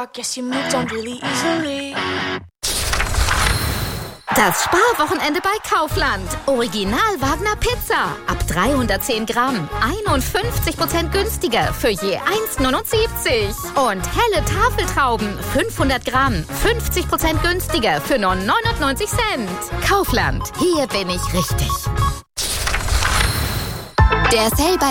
I guess you moved on really easily. Das Sparwochenende bei Kaufland. Original Wagner Pizza. Ab 310 Gramm. 51% günstiger für je 1,79. Und helle Tafeltrauben. 500 Gramm. 50% günstiger für nur 99 Cent. Kaufland. Hier bin ich richtig. Der Sale bei